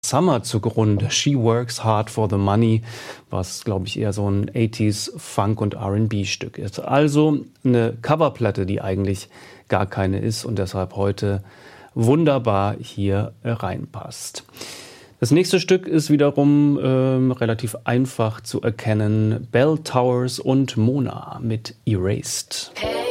Summer zugrunde. She Works Hard for the Money, was, glaube ich, eher so ein 80s Funk- und R&B-Stück ist. Also eine Coverplatte, die eigentlich gar keine ist und deshalb heute wunderbar hier reinpasst. Das nächste Stück ist wiederum relativ einfach zu erkennen. Bell Towers und Mona mit Erased. Hey.